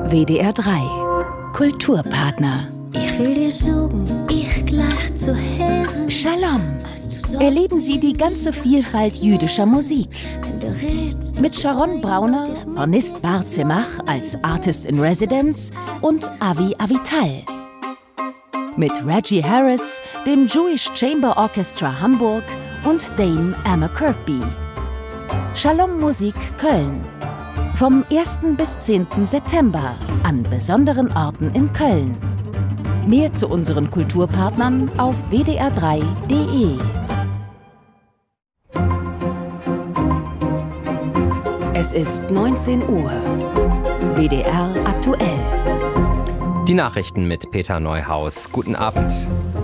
WDR 3 Kulturpartner. Ich will dir sagen, ich gleich zu hören. Shalom. Erleben Sie die ganze Vielfalt jüdischer Musik. Mit Sharon Brauner, Hornist Bar Zemach als Artist in Residence und Avi Avital. Mit Reggie Harris, dem Jewish Chamber Orchestra Hamburg und Dame Emma Kirkby. Shalom Musik Köln. Vom 1. bis 10. September an besonderen Orten in Köln. Mehr zu unseren Kulturpartnern auf wdr3.de. Es ist 19 Uhr. WDR aktuell. Die Nachrichten mit Peter Neuhaus. Guten Abend.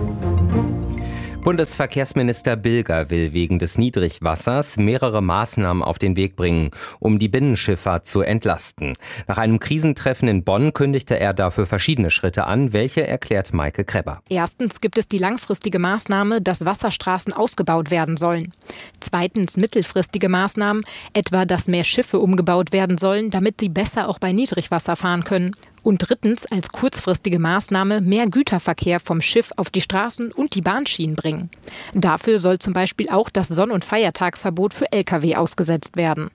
Bundesverkehrsminister Bilger will wegen des Niedrigwassers mehrere Maßnahmen auf den Weg bringen, um die Binnenschifffahrt zu entlasten. Nach einem Krisentreffen in Bonn kündigte er dafür verschiedene Schritte an. Welche erklärt Maike Krebber? Erstens gibt es die langfristige Maßnahme, dass Wasserstraßen ausgebaut werden sollen. Zweitens mittelfristige Maßnahmen, etwa dass mehr Schiffe umgebaut werden sollen, damit sie besser auch bei Niedrigwasser fahren können. Und drittens als kurzfristige Maßnahme mehr Güterverkehr vom Schiff auf die Straßen und die Bahnschienen bringen. Dafür soll zum Beispiel auch das Sonn- und Feiertagsverbot für Lkw ausgesetzt werden.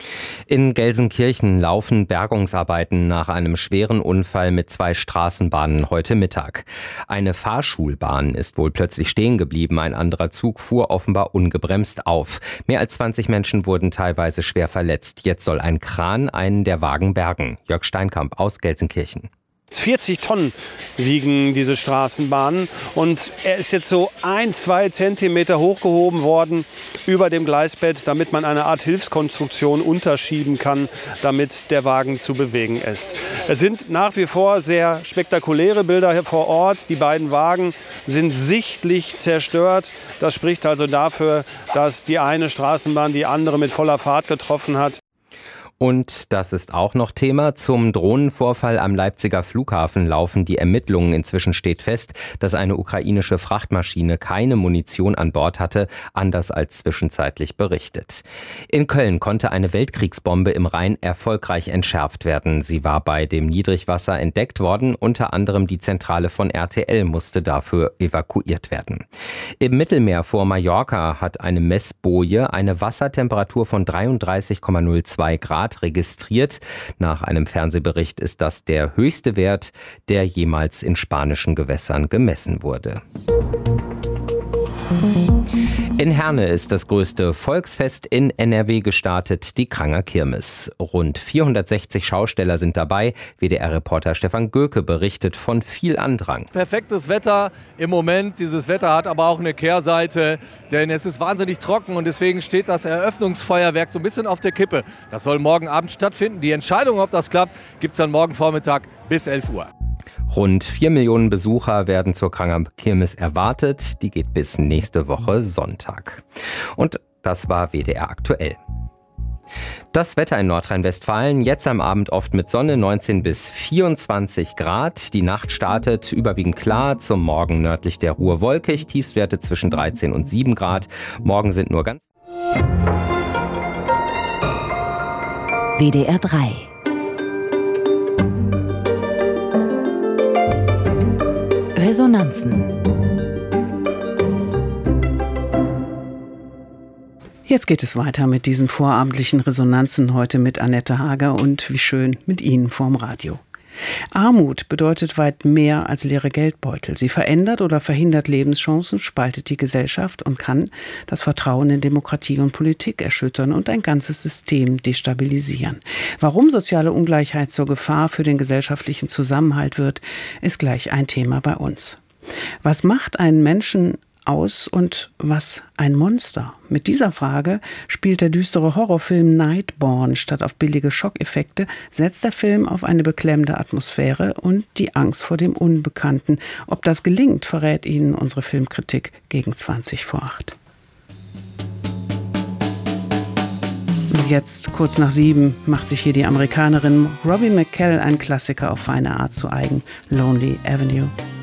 In Gelsenkirchen laufen Bergungsarbeiten nach einem schweren Unfall mit 2 Straßenbahnen heute Mittag. Eine Fahrschulbahn ist wohl plötzlich stehen geblieben. Ein anderer Zug fuhr offenbar ungebremst auf. Mehr als 20 Menschen wurden teilweise schwer verletzt. Jetzt soll ein Kran einen der Wagen bergen. Jörg Steinkamp aus Gelsenkirchen. 40 Tonnen wiegen diese Straßenbahnen und er ist jetzt so 1-2 Zentimeter hochgehoben worden über dem Gleisbett, damit man eine Art Hilfskonstruktion unterschieben kann, damit der Wagen zu bewegen ist. Es sind nach wie vor sehr spektakuläre Bilder hier vor Ort. Die beiden Wagen sind sichtlich zerstört. Das spricht also dafür, dass die eine Straßenbahn die andere mit voller Fahrt getroffen hat. Und das ist auch noch Thema. Zum Drohnenvorfall am Leipziger Flughafen laufen die Ermittlungen. Inzwischen steht fest, dass eine ukrainische Frachtmaschine keine Munition an Bord hatte, anders als zwischenzeitlich berichtet. In Köln konnte eine Weltkriegsbombe im Rhein erfolgreich entschärft werden. Sie war bei dem Niedrigwasser entdeckt worden. Unter anderem die Zentrale von RTL musste dafür evakuiert werden. Im Mittelmeer vor Mallorca hat eine Messboje eine Wassertemperatur von 33,02 Grad registriert. Nach einem Fernsehbericht ist das der höchste Wert, der jemals in spanischen Gewässern gemessen wurde. In Herne ist das größte Volksfest in NRW gestartet, die Kranger Kirmes. Rund 460 Schausteller sind dabei. WDR-Reporter Stefan Göke berichtet von viel Andrang. Perfektes Wetter im Moment. Dieses Wetter hat aber auch eine Kehrseite, denn es ist wahnsinnig trocken und deswegen steht das Eröffnungsfeuerwerk so ein bisschen auf der Kippe. Das soll morgen Abend stattfinden. Die Entscheidung, ob das klappt, gibt es dann morgen Vormittag bis 11 Uhr. Rund 4 Millionen Besucher werden zur Kranger Kirmes erwartet. Die geht bis nächste Woche Sonntag. Und das war WDR aktuell. Das Wetter in Nordrhein-Westfalen, jetzt am Abend oft mit Sonne, 19 bis 24 Grad. Die Nacht startet überwiegend klar, zum Morgen nördlich der Ruhr wolkig, Tiefstwerte zwischen 13 und 7 Grad. Morgen sind nur ganz... WDR 3 Resonanzen. Jetzt geht es weiter mit diesen vorabendlichen Resonanzen, heute mit Annette Hager und wie schön mit Ihnen vorm Radio. Armut bedeutet weit mehr als leere Geldbeutel. Sie verändert oder verhindert Lebenschancen, spaltet die Gesellschaft und kann das Vertrauen in Demokratie und Politik erschüttern und ein ganzes System destabilisieren. Warum soziale Ungleichheit zur Gefahr für den gesellschaftlichen Zusammenhalt wird, ist gleich ein Thema bei uns. Was macht einen Menschen aus und was ein Monster? Mit dieser Frage spielt der düstere Horrorfilm Nightborn. Statt auf billige Schockeffekte setzt der Film auf eine beklemmende Atmosphäre und die Angst vor dem Unbekannten. Ob das gelingt, verrät Ihnen unsere Filmkritik gegen 20 vor 8. Und jetzt, kurz nach 7, macht sich hier die Amerikanerin Robbie McCall ein Klassiker auf feine Art zu eigen, Lonely Avenue.